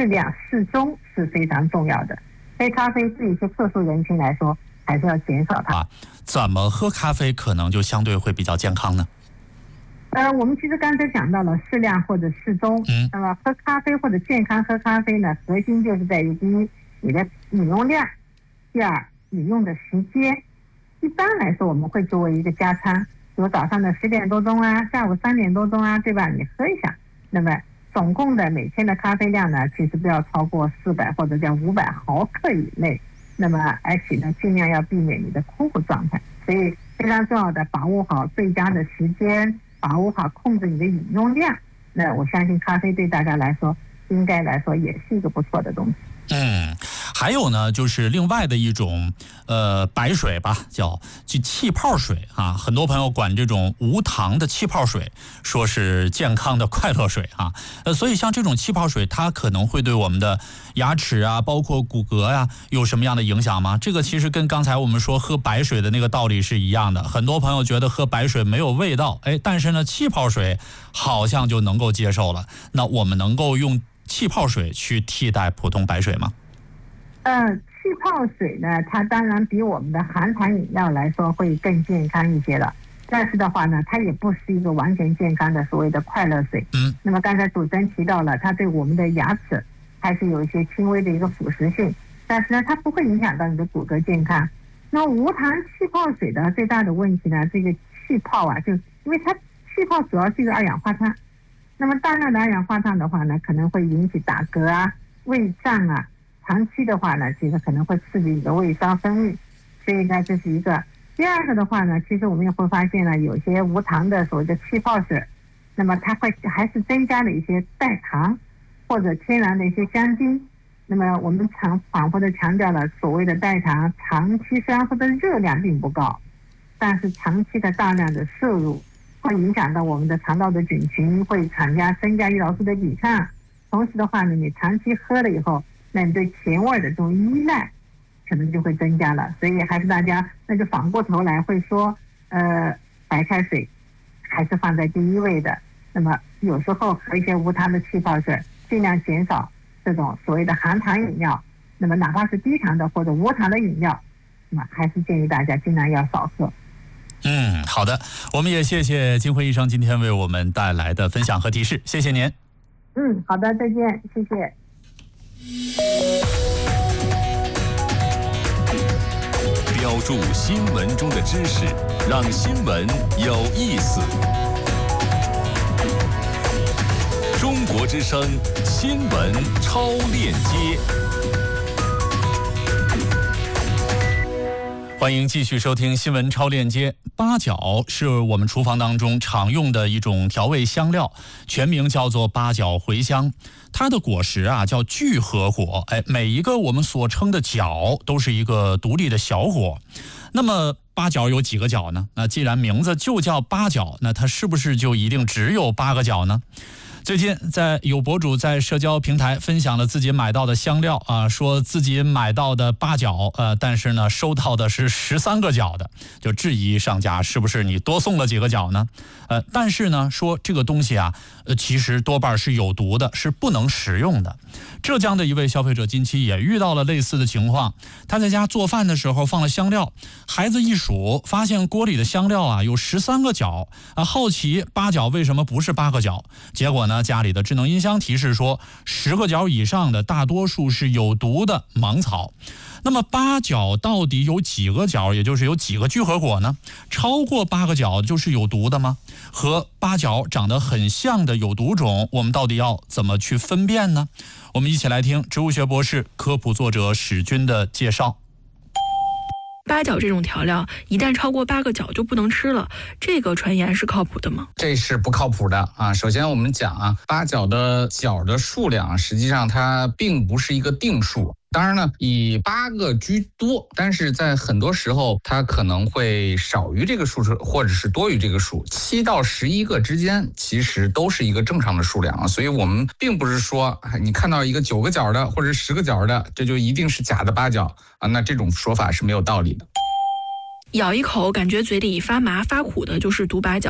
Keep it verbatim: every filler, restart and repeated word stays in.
适量适中是非常重要的。黑咖啡对一些特殊人群来说，还是要减少它。 啊，怎么喝咖啡可能就相对会比较健康呢？ 呃，我们其实刚才讲到了适量或者适中。 嗯， 那么喝咖啡或者健康喝咖啡呢，核心就是在于第一，你的饮用量；第二，饮用的时间。一般来说，我们会作为一个加餐，比如早上的十点多钟啊，下午三点多钟啊，对吧？你喝一下，那么总共的每天的咖啡量呢，其实不要超过四百或者叫五百毫克以内。那么而且呢，尽量要避免你的空腹状态。所以非常重要的，把握好最佳的时间，把握好控制你的饮用量。那我相信咖啡对大家来说，应该来说也是一个不错的东西。 嗯，还有呢，就是另外的一种呃白水吧，叫就气泡水啊。很多朋友管这种无糖的气泡水说是健康的快乐水啊。呃，所以像这种气泡水，它可能会对我们的牙齿啊，包括骨骼呀、啊，有什么样的影响吗？这个其实跟刚才我们说喝白水的那个道理是一样的。很多朋友觉得喝白水没有味道，哎，但是呢，气泡水好像就能够接受了。那我们能够用气泡水去替代普通白水吗？ 呃，气泡水呢，它当然比我们的含糖饮料来说会更健康一些了。但是的话呢，它也不是一个完全健康的所谓的快乐水。 嗯。那么刚才主持人提到了，它对我们的牙齿还是有一些轻微的一个腐蚀性，但是呢，它不会影响到你的骨骼健康。那无糖气泡水的最大的问题呢，这个气泡啊，就因为它气泡主要是一个二氧化碳。那么大量的二氧化碳的话呢，可能会引起打嗝啊、胃胀啊，长期的话呢，其实可能会刺激你的胃酸分泌，所以呢，这是一个。第二个的话呢，其实我们也会发现呢，有些无糖的所谓的气泡水，那么它会还是增加了一些代糖或者天然的一些香精。那么我们常反复的强调了，所谓的代糖，长期虽然说的热量并不高，但是长期的大量的摄入，会影响到我们的肠道的菌群，会产生增加胰岛素的抵抗。同时的话呢，你长期喝了以后，那你对甜味的这种依赖可能就会增加了。所以还是大家那就反过头来会说，呃，白开水还是放在第一位的。那么有时候喝一些无糖的气泡水，尽量减少这种所谓的含糖饮料。那么哪怕是低糖的或者无糖的饮料，那么还是建议大家尽量要少喝。 嗯，好的，我们也谢谢金辉医生今天为我们带来的分享和提示，谢谢您。 嗯，好的，再见，谢谢。 标注新闻中的知识，让新闻有意思。中国之声新闻超链接。 欢迎继续收听新闻超链接。八角是我们厨房当中常用的一种调味香料，全名叫做八角茴香。它的果实啊叫聚合果，哎，每一个我们所称的角都是一个独立的小果。那么八角有几个角呢？那既然名字就叫八角，那它是不是就一定只有八个角呢？最近在有博主在社交平台分享了自己买到的香料啊，说自己买到的八角，呃，但是呢收到的是十三个角的，就质疑商家是不是你多送了几个角呢？呃，但是呢说这个东西啊，呃，其实多半是有毒的，是不能食用的。浙江的一位消费者近期也遇到了类似的情况，他在家做饭的时候放了香料，孩子一数发现锅里的香料啊有十三个角啊，好奇八角为什么不是八个角，结果呢家里的智能音箱提示说十个角以上的大多数是有毒的芒草。那么八角到底有几个角，也就是有几个聚合果呢？超过八个角就是有毒的吗？和八角长得很像的有毒种，我们到底要怎么去分辨呢？我们一起来听植物学博士、科普作者史军的介绍。 八角这种调料一旦超过八个角就不能吃了，这个传言是靠谱的吗？ 这是不靠谱的啊！首先我们讲啊，八角的角的数量实际上它并不是一个定数。当然呢，以八个居多，但是在很多时候它可能会少于这个数，或者是多于这个数。七到十一个之间，其实都是一个正常的数量啊。所以我们并不是说你看到一个九个角的或者十个角的，这就一定是假的八角啊。那这种说法是没有道理的。 咬一口感觉嘴里发麻发苦的就是毒八角，